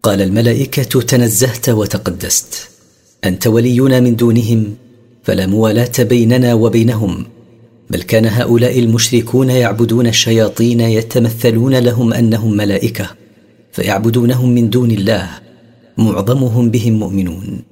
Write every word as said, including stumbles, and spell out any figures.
قال الملائكة: تنزهت وتقدست، أنت ولينا من دونهم، فلا موالاة بيننا وبينهم. بل كان هؤلاء المشركون يعبدون الشياطين يتمثلون لهم أنهم ملائكة، فيعبدونهم من دون الله، معظمهم بهم مؤمنون.